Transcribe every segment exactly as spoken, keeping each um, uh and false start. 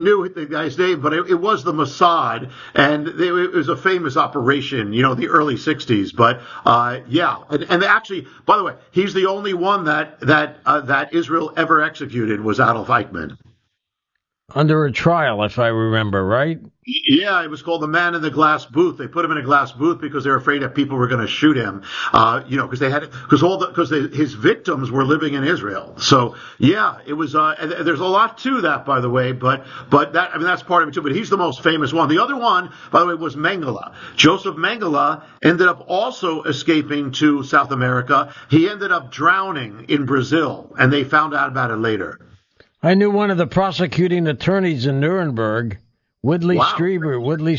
knew the guy's name, but it, it was the Mossad, and they, it was a famous operation, you know, the early sixties. But uh, yeah, and, and actually, by the way, he's the only one that that uh, that Israel ever executed was Adolf Eichmann. Under a trial, if I remember right. Yeah, it was called the man in the glass booth. They put him in a glass booth because they were afraid that people were going to shoot him. Uh, you know, because they had because all the because his victims were living in Israel. So yeah, it was. Uh, and there's a lot to that, by the way. But but that I mean that's part of it too. But he's the most famous one. The other one, by the way, was Mengele. Joseph Mengele ended up also escaping to South America. He ended up drowning in Brazil, and they found out about it later. I knew one of the prosecuting attorneys in Nuremberg, Whitley Wow. Strieber. Whitley,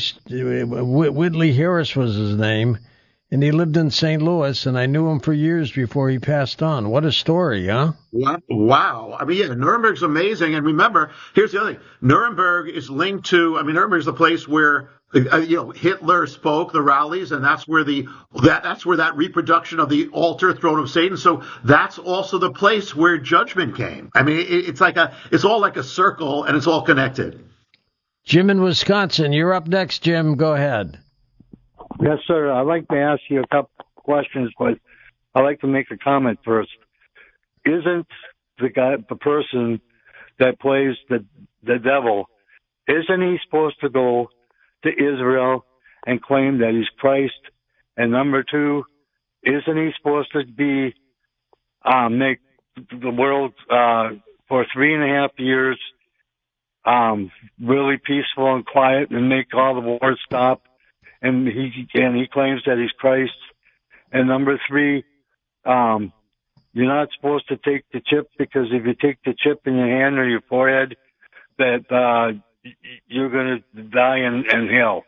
Whitley Harris was his name, and he lived in Saint Louis, and I knew him for years before he passed on. What a story, huh? Wow. I mean, yeah, Nuremberg's amazing. And remember, here's the other thing. Nuremberg is linked to, I mean, Nuremberg's the place where Uh, you know, Hitler spoke the rallies, and that's where the that that's where that reproduction of the altar throne of Satan. So that's also the place where judgment came. I mean, it, it's like a it's all like a circle, and it's all connected. Jim in Wisconsin, you're up next. Jim, go ahead. Yes, sir. I'd like to ask you a couple questions, but I'd like to make a comment first. Isn't the guy, the person that plays the the devil, isn't he supposed to go to Israel and claim that he's Christ? And number two, isn't he supposed to be um, make the world uh, for three and a half years um, really peaceful and quiet and make all the wars stop? And he and he claims that he's Christ. And number three, um, you're not supposed to take the chip, because if you take the chip in your hand or your forehead, that uh, you're going to die in, in hell.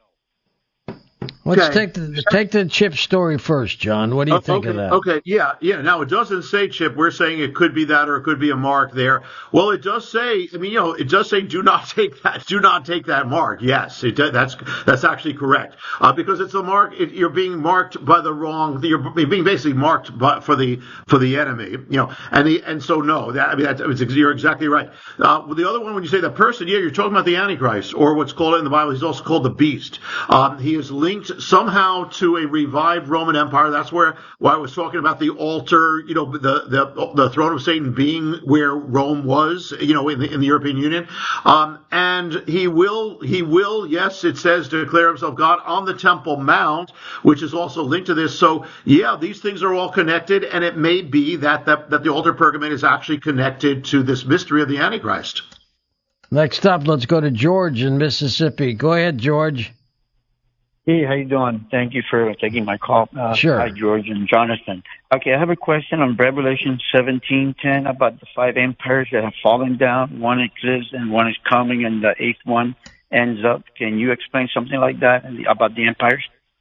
Let's Okay. take the take the chip story first, John. What do you Uh, think okay, of that? Okay, yeah, yeah. Now, it doesn't say chip. We're saying it could be that, or it could be a mark there. Well, it does say, I mean, you know, it does say do not take that, do not take that mark. Yes, it does, that's that's actually correct. Uh, because it's a mark, it, you're being marked by the wrong, you're being basically marked by, for the for the enemy, you know. And the, and so, no, that, I mean, that's, you're exactly right. Uh, the other one, when you say that person, yeah, you're talking about the Antichrist, or what's called in the Bible, he's also called the beast. Um, he is linked somehow to a revived Roman Empire. That's where, where I was talking about the altar, you know, the, the, the throne of Satan being where Rome was, you know, in the, in the European Union. Um, and he will, he will, yes, it says, declare himself God on the Temple Mount, which is also linked to this. So, yeah, these things are all connected, and it may be that, that, that the altar pergament is actually connected to this mystery of the Antichrist. Next up, let's go to George in Mississippi. Go ahead, George. Hey, how you doing? Thank you for taking my call. Uh, Sure. Hi, George and Jonathan. Okay, I have a question on Revelation seventeen ten about the five empires that have fallen down. One exists and one is coming, and the eighth one ends up. Can you explain something like that and the, about the empires?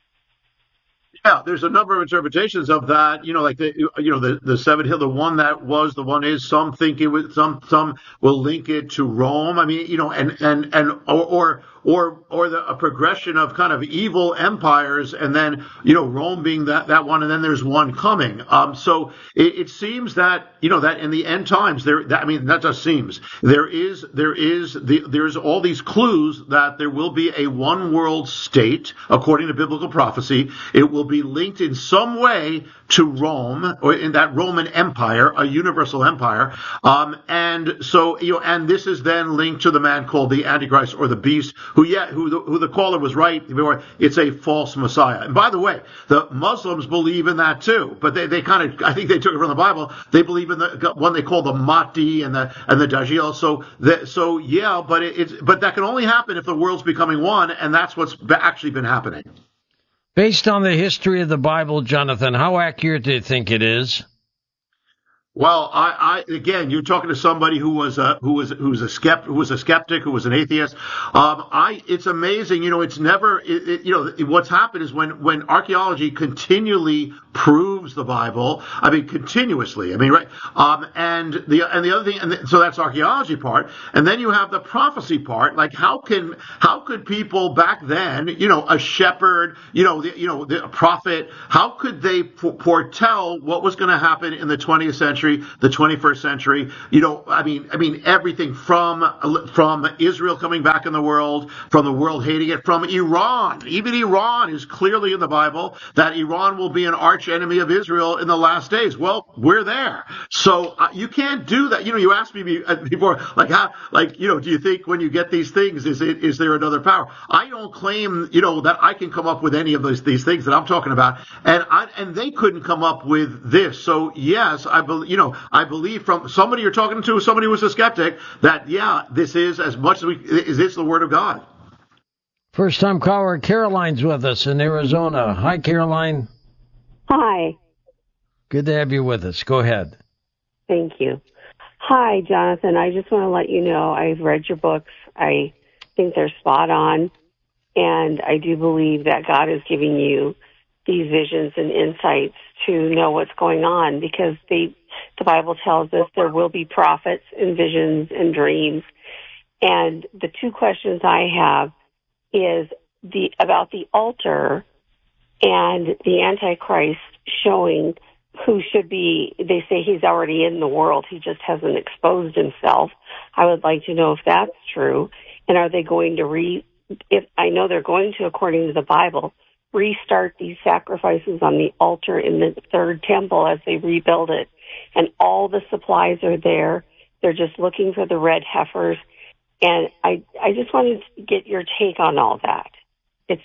Yeah, there's a number of interpretations of that. You know, like the you know the the seven hill, the one that was, the one is. Some think it was, some some will link it to Rome. I mean, you know, and and and or or or, or the a progression of kind of evil empires, and then you know Rome being that that one, and then there's one coming. Um, so it, it seems that you know that in the end times there. That, I mean, that just seems there is there is the there's all these clues that there will be a one world state according to biblical prophecy. It will be be linked in some way to Rome, or in that Roman Empire, a universal empire. Um, and so, you know, and this is then linked to the man called the Antichrist or the Beast, who, yeah, who the, who the caller was right. It's a false Messiah. And by the way, the Muslims believe in that too, but they, they kind of, I think they took it from the Bible. They believe in the one they call the Mahdi and the, and the Dajjal. So, the, so yeah, but it, it's, but that can only happen if the world's becoming one, and that's what's actually been happening. Based on the history of the Bible, Jonathan, how accurate do you think it is? Well, I, I again, you're talking to somebody who was a who was who's a skept who was a skeptic, who was an atheist. Um, I, it's amazing, you know, it's never, it, it, you know, what's happened is when when archaeology continually proves the Bible. I mean, continuously. I mean, right? Um, and the and the other thing, and the, so that's archaeology part, and then you have the prophecy part. Like, how can how could people back then, you know, a shepherd, you know, the, you know, the, a prophet, how could they foretell what was going to happen in the twentieth century? century, the twenty-first century. You know, I mean, I mean everything from from Israel coming back in the world, from the world hating it, from Iran. Even Iran is clearly in the Bible that Iran will be an arch enemy of Israel in the last days. Well, we're there, so uh, you can't do that. You know, you asked me before, like how, like you know, do you think when you get these things, is it is there another power? I don't claim, you know, that I can come up with any of those these things that I'm talking about, and I and they couldn't come up with this. So yes, I believe, you know, I believe from somebody you're talking to, somebody who was a skeptic, that yeah, this is as much as we is this the Word of God. First time caller Caroline's with us in Arizona. Hi, Caroline. Hi. Good to have you with us. Go ahead. Thank you. Hi, Jonathan. I just want to let you know I've read your books. I think they're spot on, and I do believe that God is giving you these visions and insights to know what's going on, because they, the Bible tells us there will be prophets and visions and dreams. And the two questions I have is the about the altar and the Antichrist showing who should be, they say he's already in the world, he just hasn't exposed himself. I would like to know if that's true. And are they going to re, if I know they're going to, according to the Bible, restart these sacrifices on the altar in the third temple as they rebuild it. And all the supplies are there. They're just looking for the red heifers. And I, I just wanted to get your take on all that. It's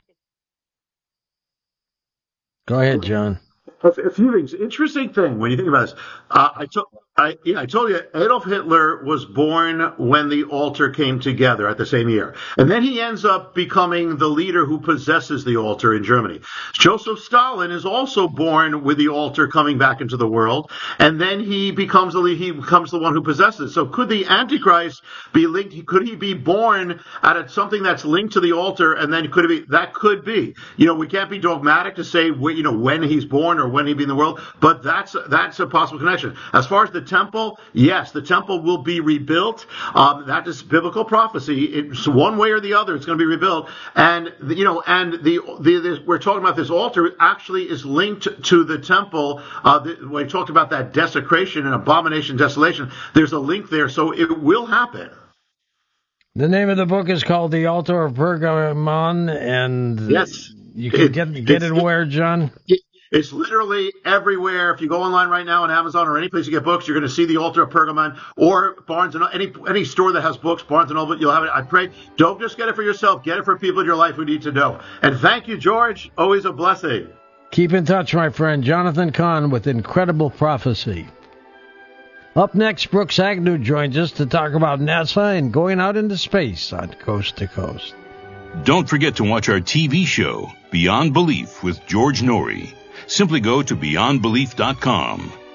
Go ahead, John. A few things. Interesting thing when you think about this. Uh, I, to, I, yeah, I told you Adolf Hitler was born when the altar came together at the same year. And then he ends up becoming the leader who possesses the altar in Germany. Joseph Stalin is also born with the altar coming back into the world. And then he becomes the, he becomes the one who possesses. So could the Antichrist be linked? Could he be born out of something that's linked to the altar? And then could it be? That could be. You know, we can't be dogmatic to say, you know, when he's born or when he'd be in the world, but that's that's a possible connection. As far as the temple, yes, the temple will be rebuilt. Um, that is biblical prophecy. It's one way or the other. It's going to be rebuilt, and you know, and the, the, the we're talking about this altar actually is linked to the temple. Uh, the, when we talked about that desecration and abomination, desolation, there's a link there, so it will happen. The name of the book is called The Altar of Pergamon, and yes, you can it, get get it where, John? It, It's literally everywhere. If you go online right now on Amazon or any place you get books, you're going to see the Altar of Pergamon, or Barnes and any any store that has books, Barnes and Noble. You'll have it. I pray. Don't just get it for yourself. Get it for people in your life who need to know. And thank you, George. Always a blessing. Keep in touch, my friend. Jonathan Cahn with Incredible Prophecy. Up next, Brooks Agnew joins us to talk about NASA and going out into space on Coast to Coast. Don't forget to watch our T V show, Beyond Belief with George Norrie. Simply go to beyond belief dot com.